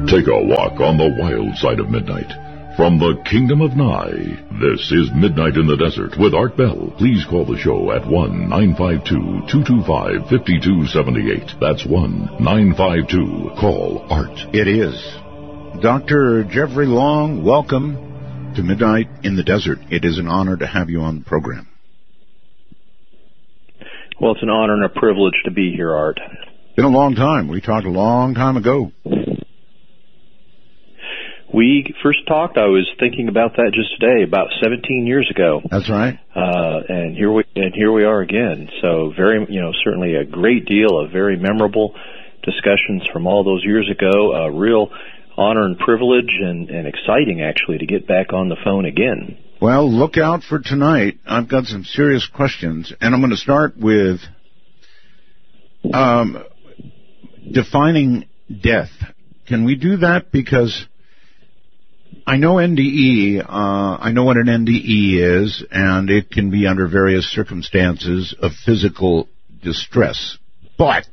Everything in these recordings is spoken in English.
Take a walk on the wild side of midnight. From the Kingdom of Nye, this is Midnight in the Desert with Art Bell. Please call the show at 1-952-225-5278. That's 1-952-CALL-ART. It is. Dr. Jeffrey Long, welcome to Midnight in the Desert. It is an honor to have you on the program. Well, it's an honor and a privilege to be here, Art. Been a long time. We talked a long time ago. We first talked, I was thinking about that just today, about 17 years ago. That's right. And here we are again. So certainly a great deal of very memorable discussions from all those years ago. A real honor and privilege and exciting, actually, to get back on the phone again. Well, look out for tonight. I've got some serious questions, and I'm going to start with defining death. Can we do that? Because I know NDE, I know what an NDE is, and it can be under various circumstances of physical distress. But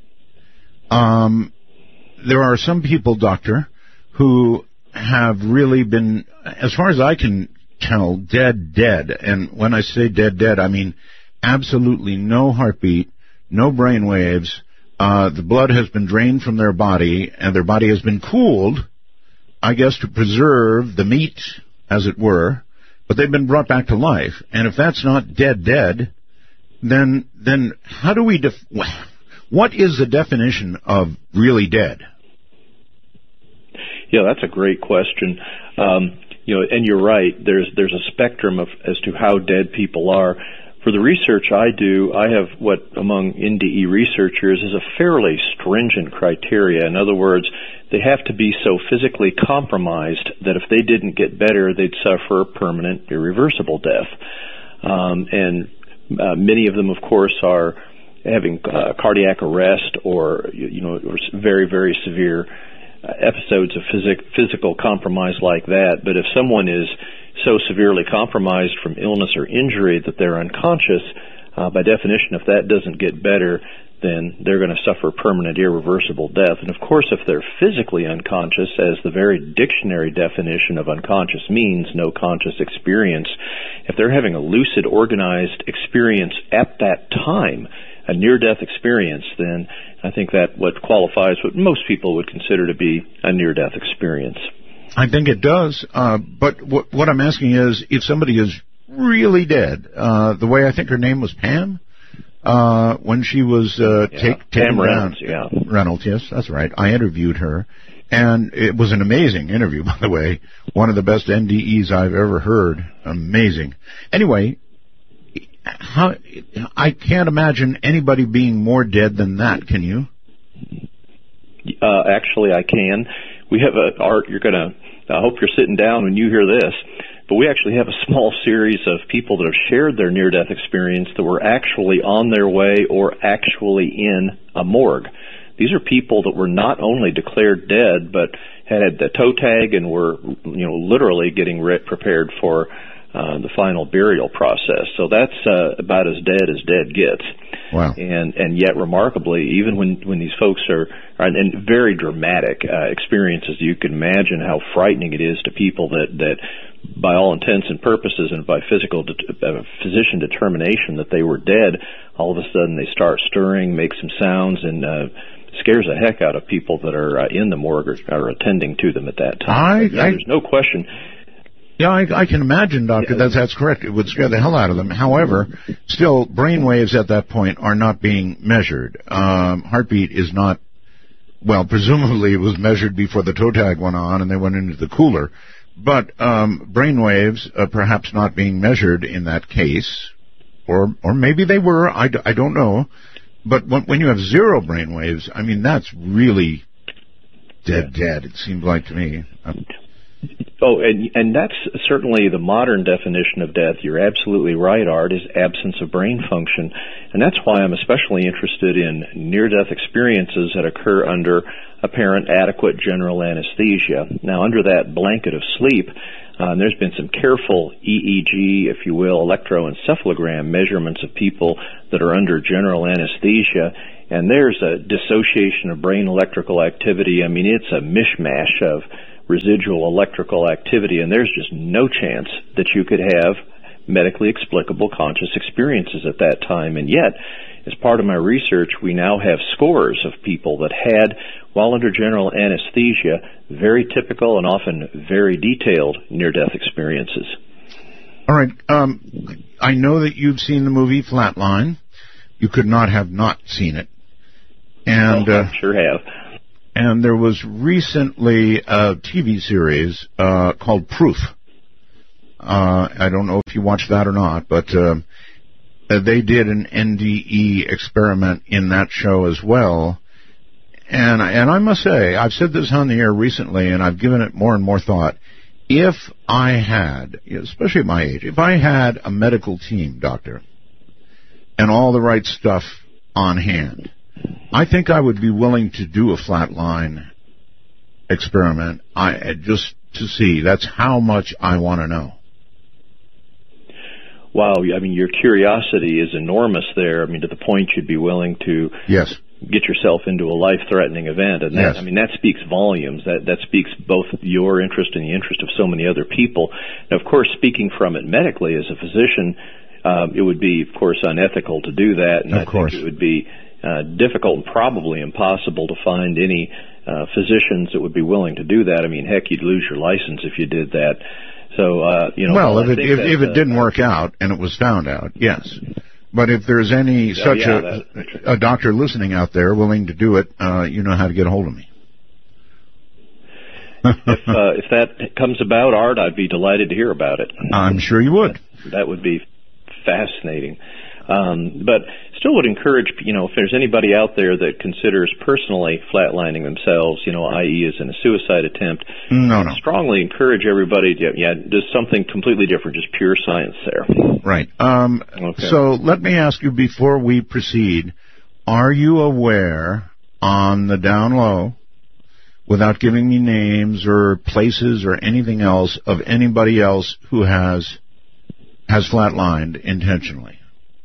there are some people, Doctor, who have really been, as far as I can tell, dead. And when I say dead, I mean absolutely no heartbeat, no brain waves. The blood has been drained from their body, and their body has been cooled, I guess, to preserve the meat, as it were, but they've been brought back to life. And if that's not dead, then how do we what is the definition of really dead? Yeah, that's a great question. And you're right. There's a spectrum as to how dead people are. For the research I do, I have what among NDE researchers is a fairly stringent criteria. In other words, they have to be so physically compromised that if they didn't get better, they'd suffer permanent, irreversible death. And many of them, of course, are having cardiac arrest or very, very severe episodes of physical compromise like that. But if someone is so severely compromised from illness or injury that they're unconscious, by definition, if that doesn't get better, then they're going to suffer permanent, irreversible death. And of course, if they're physically unconscious, as the very dictionary definition of unconscious means, no conscious experience, if they're having a lucid, organized experience at that time, a near-death experience, then I think that what qualifies what most people would consider to be a near-death experience. I think it does, but what I'm asking is, if somebody is really dead, the way I think her name was Pam, when she was taken Pam Reynolds, Reynolds, yes, that's right. I interviewed her, and it was an amazing interview, by the way. One of the best NDEs I've ever heard. Amazing. Anyway, I can't imagine anybody being more dead than that. Can you? Actually, I can. We have Art, I hope you're sitting down when you hear this, but we actually have a small series of people that have shared their near-death experience that were actually on their way or actually in a morgue. These are people that were not only declared dead, but had the toe tag and were, literally getting prepared for the final burial process. So that's about as dead gets. Wow. And yet, remarkably, even when these folks are in very dramatic experiences, you can imagine how frightening it is to people that by all intents and purposes and by physician determination that they were dead, all of a sudden they start stirring, make some sounds, and scares the heck out of people that are in the morgue or are attending to them at that time. There's no question. Yeah, I can imagine, Doctor, that's correct. It would scare the hell out of them. However, still, brain waves at that point are not being measured. Heartbeat is not, well, presumably it was measured before the toe tag went on and they went into the cooler. But brain waves perhaps not being measured in that case, or maybe they were, I don't know. But when you have zero brain waves, I mean, that's really dead, it seems like to me. Oh, and that's certainly the modern definition of death. You're absolutely right, Art, is absence of brain function. And that's why I'm especially interested in near-death experiences that occur under apparent adequate general anesthesia. Now, under that blanket of sleep, There's been some careful EEG, if you will, electroencephalogram measurements of people that are under general anesthesia, and there's a dissociation of brain electrical activity. I mean, it's a mishmash of residual electrical activity, and there's just no chance that you could have medically explicable conscious experiences at that time. And yet, as part of my research, we now have scores of people that had, while under general anesthesia, very typical and often very detailed near-death experiences. All right. I know that you've seen the movie Flatline. You could not have not seen it. And I sure have. And there was recently a TV series called Proof. I don't know if you watched that or not, but they did an NDE experiment in that show as well. And I must say, I've said this on the air recently, and I've given it more and more thought. If I had, especially at my age, if I had a medical team, doctor, and all the right stuff on hand, I think I would be willing to do a flatline experiment just to see. That's how much I want to know. Wow, I mean, your curiosity is enormous there. I mean, to the point you'd be willing to get yourself into a life-threatening event. And that, I mean, that speaks volumes. That speaks both your interest and the interest of so many other people. Now, of course, speaking from it medically as a physician, it would be, of course, unethical to do that. And I think it would be difficult and probably impossible to find any physicians that would be willing to do that. I mean, heck, you'd lose your license if you did that. So, well, if it didn't work out and it was found out, yes. But if there's any a doctor listening out there willing to do it, you know how to get a hold of me. If that comes about, Art, I'd be delighted to hear about it. I'm sure you would. That would be fascinating. But still would encourage, if there's anybody out there that considers personally flatlining themselves, i.e. as in a suicide attempt, strongly encourage everybody to, do something completely different, just pure science there. Right. So let me ask you before we proceed, are you aware on the down low, without giving me names or places or anything else, of anybody else who has flatlined intentionally?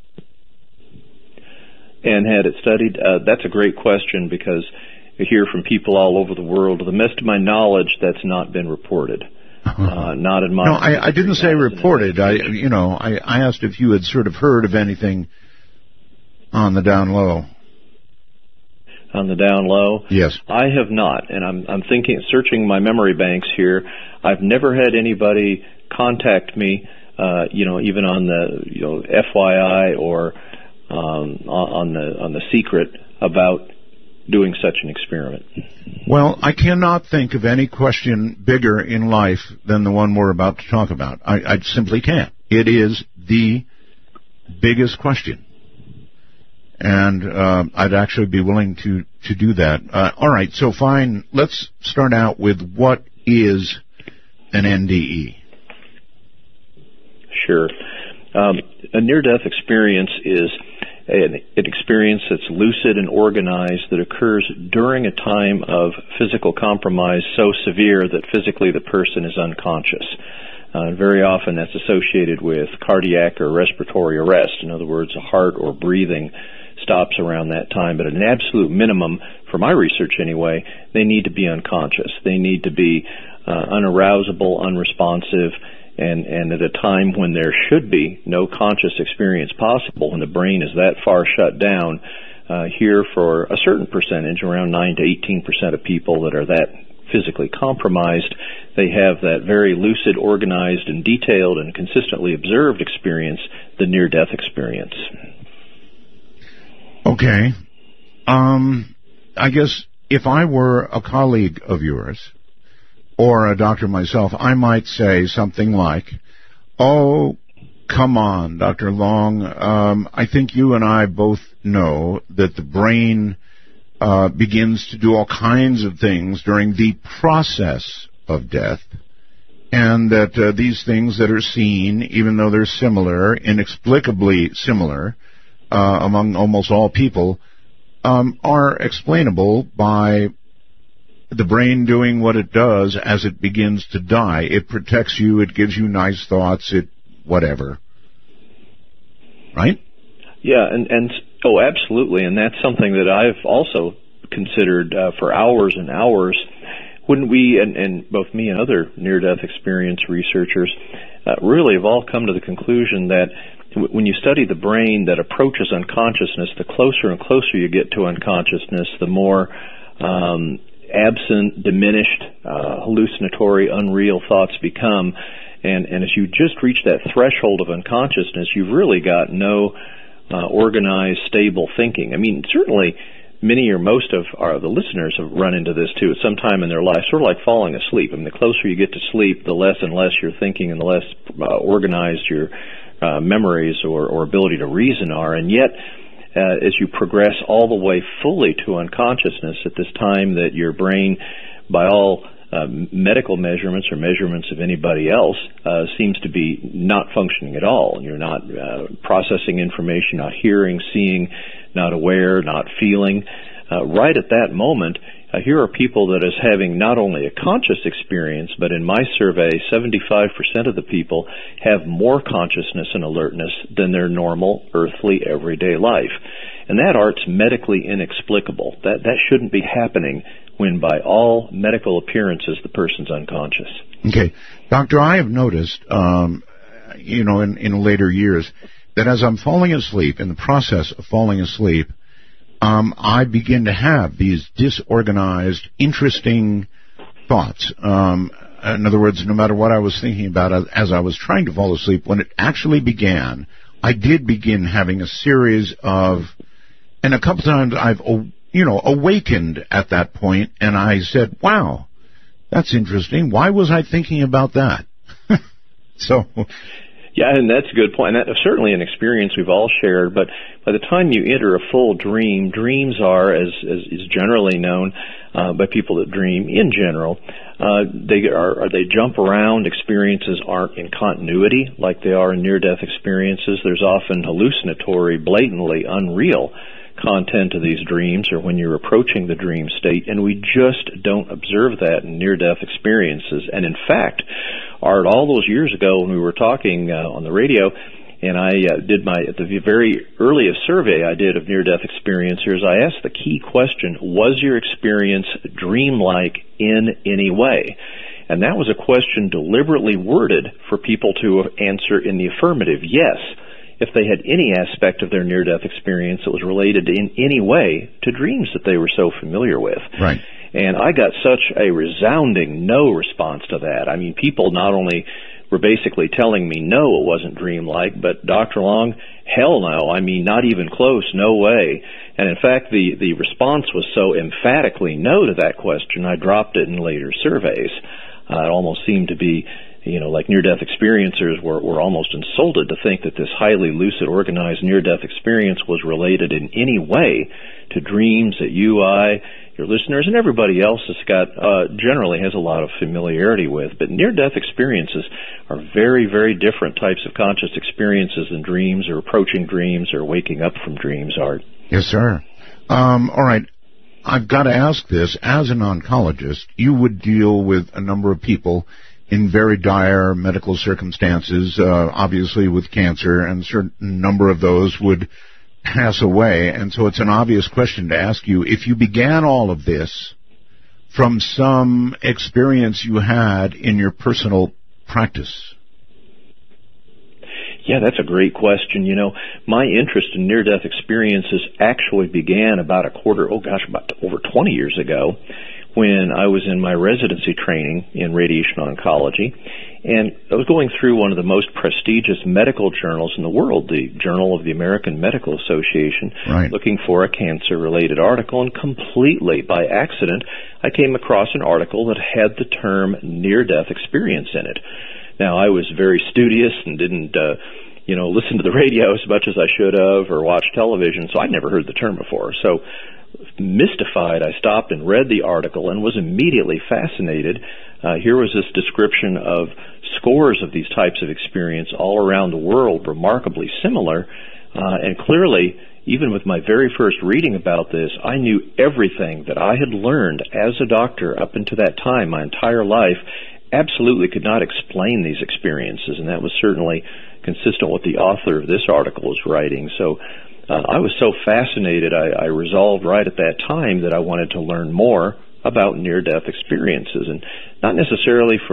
And had it studied? That's a great question, because I hear from people all over the world. To the best of my knowledge, that's not been reported. Not in my... No, I didn't say reported. I asked if you had sort of heard of anything on the down low. On the down low? Yes. I have not, and I'm thinking, searching my memory banks here. I've never had anybody contact me, even on the FYI or on the secret about doing such an experiment. Well, I cannot think of any question bigger in life than the one we're about to talk about. I simply can't. It is the biggest question. And I'd actually be willing to do that. All right, so fine. Let's start out with what is an NDE? Sure. A near-death experience is an experience that's lucid and organized that occurs during a time of physical compromise so severe that physically the person is unconscious. Very often that's associated with cardiac or respiratory arrest. In other words, a heart or breathing stops around that time. But at an absolute minimum, for my research anyway, they need to be unconscious. They need to be unarousable, unresponsive, and at a time when there should be no conscious experience possible, when the brain is that far shut down. Here, for a certain percentage, around 9 to 18% of people that are that physically compromised, they have that very lucid, organized, and detailed and consistently observed experience, the near-death experience. Okay. I guess if I were a colleague of yours, or a doctor myself, I might say something like, "Oh, come on, Dr. Long, I think you and I both know that the brain begins to do all kinds of things during the process of death, and that these things that are seen, even though they're similar, inexplicably similar, among almost all people, are explainable by the brain doing what it does as it begins to die. It protects you. It gives you nice thoughts. It whatever. Right? Yeah, and oh, absolutely. And that's something that I've also considered for hours and hours. When we, and both me and other near-death experience researchers, really have all come to the conclusion that when you study the brain that approaches unconsciousness, the closer and closer you get to unconsciousness, the more absent, diminished, hallucinatory, unreal thoughts become. And as you just reach that threshold of unconsciousness, you've really got no organized, stable thinking. I mean, certainly many or most of the listeners have run into this too at some time in their life, sort of like falling asleep. I mean, the closer you get to sleep, the less and less you're thinking and the less organized your memories or ability to reason are. And yet, as you progress all the way fully to unconsciousness at this time that your brain, by all medical measurements or measurements of anybody else, seems to be not functioning at all. You're not processing information, not hearing, seeing, not aware, not feeling. Right at that moment, here are people that is having not only a conscious experience, but in my survey, 75% of the people have more consciousness and alertness than their normal, earthly, everyday life. And that art's medically inexplicable. That shouldn't be happening when by all medical appearances the person's unconscious. Okay. Doctor, I have noticed, in later years, that as I'm falling asleep, in the process of falling asleep, I begin to have these disorganized, interesting thoughts. In other words, no matter what I was thinking about as I was trying to fall asleep, when it actually began, I did begin having a series of, and a couple times I've, awakened at that point, and I said, wow, that's interesting. Why was I thinking about that? So... Yeah, and that's a good point. And that's certainly an experience we've all shared. But by the time you enter a full dream, dreams are, as is generally known by people that dream in general, they jump around. Experiences aren't in continuity like they are in near-death experiences. There's often hallucinatory, blatantly unreal content of these dreams or when you're approaching the dream state, and we just don't observe that in near-death experiences. And in fact, Art, all those years ago when we were talking on the radio, and I did at the very earliest survey I did of near-death experiencers, I asked the key question, was your experience dreamlike in any way? And that was a question deliberately worded for people to answer in the affirmative, yes, if they had any aspect of their near-death experience that was related in any way to dreams that they were so familiar with. Right. And I got such a resounding no response to that. I mean, people not only were basically telling me no, it wasn't dreamlike, but Dr. Long, hell no. I mean, not even close, no way. And in fact, the response was so emphatically no to that question, I dropped it in later surveys. It almost seemed to be, like near-death experiencers were almost insulted to think that this highly lucid, organized near-death experience was related in any way to dreams that you, I, your listeners, and everybody else generally has a lot of familiarity with. But near-death experiences are very, very different types of conscious experiences than dreams or approaching dreams or waking up from dreams, Art. Yes, sir. All right. I've got to ask this. As an oncologist, you would deal with a number of people in very dire medical circumstances, obviously with cancer, and a certain number of those would pass away. And so it's an obvious question to ask you, if you began all of this from some experience you had in your personal practice? Yeah, that's a great question. My interest in near-death experiences actually began about over 20 years ago, when I was in my residency training in radiation oncology, and I was going through one of the most prestigious medical journals in the world, the Journal of the American Medical Association, right, looking for a cancer-related article, and completely by accident, I came across an article that had the term near-death experience in it. Now, I was very studious and didn't listen to the radio as much as I should have or watch television, so I'd never heard the term before. So mystified, I stopped and read the article and was immediately fascinated. Here was this description of scores of these types of experience all around the world, remarkably similar, and clearly even with my very first reading about this, I knew everything that I had learned as a doctor up until that time, my entire life, absolutely could not explain these experiences, and that was certainly consistent with the author of this article was writing. So I was so fascinated, I resolved right at that time that I wanted to learn more about near-death experiences, and not necessarily from